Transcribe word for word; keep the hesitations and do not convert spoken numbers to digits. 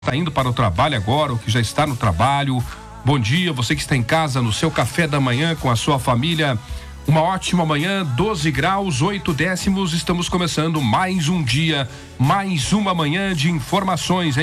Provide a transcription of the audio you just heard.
Está indo para o trabalho agora, ou que já está no trabalho. Bom dia, você que está em casa no seu café da manhã com a sua família. Uma ótima manhã, doze graus, oito décimos. Estamos começando mais um dia, mais uma manhã de informações, hein?